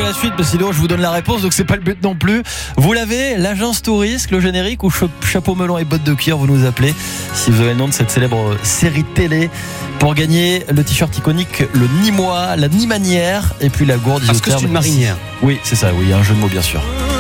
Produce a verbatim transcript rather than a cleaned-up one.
trouver la suite, parce que sinon je vous donne la réponse, donc c'est pas le but non plus. Vous l'avez, l'agence Tourisque, le générique ou chapeau melon et bottes de cuir, vous nous appelez si vous avez le nom de cette célèbre série télé pour gagner le t-shirt iconique, le Nîmois, la Nimanière et puis la gourde Parce que c'est une marinière. Oui, c'est ça, oui, il y a un jeu de mots bien sûr.